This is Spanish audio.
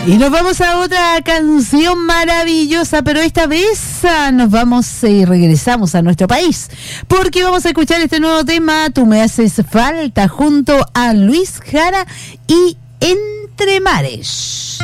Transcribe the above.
Y nos vamos a otra canción maravillosa, pero esta vez nos vamos y regresamos a nuestro país, porque vamos a escuchar este nuevo tema, Tú me haces falta, junto a Luis Jara y Entre Mares.